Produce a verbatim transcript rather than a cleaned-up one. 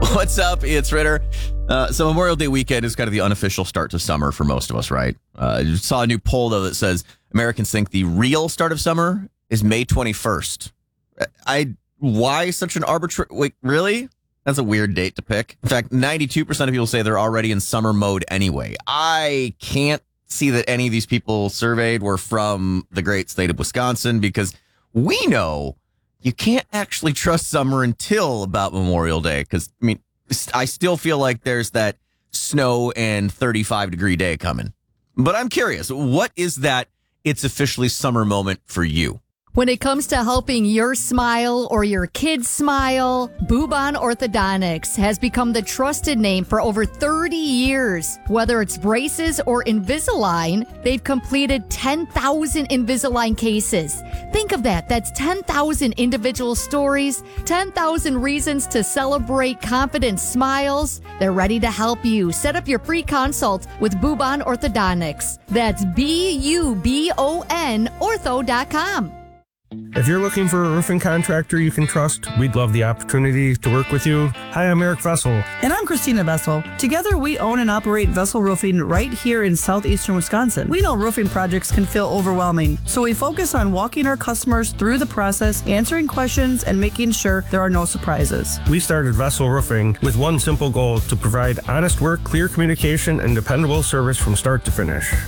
What's up? It's Ritter. Uh, so Memorial Day weekend is kind of the unofficial start to summer for most of us, right? Uh, I saw a new poll, though, that says Americans think the real start of summer is May twenty-first. I Why such an arbitrary... Wait, really? That's a weird date to pick. In fact, ninety-two percent of people say they're already in summer mode anyway. I can't see that any of these people surveyed were from the great state of Wisconsin, because we know you can't actually trust summer until about Memorial Day. Because, I mean, I still feel like there's that snow and thirty-five degree day coming. But I'm curious, what is that it's officially summer moment for you? When it comes to helping your smile or your kids smile, Bubon Orthodontics has become the trusted name for over thirty years. Whether it's braces or Invisalign, they've completed ten thousand Invisalign cases. Think of that. That's ten thousand individual stories, ten thousand reasons to celebrate confident smiles. They're ready to help you. Set up your free consult with Bubon Orthodontics. That's B U B O N ortho dot com. If you're looking for a roofing contractor you can trust, we'd love the opportunity to work with you. Hi, I'm Eric Vessel. And I'm Christina Vessel. Together, we own and operate Vessel Roofing right here in southeastern Wisconsin. We know roofing projects can feel overwhelming, so we focus on walking our customers through the process, answering questions, and making sure there are no surprises. We started Vessel Roofing with one simple goal: to provide honest work, clear communication, and dependable service from start to finish.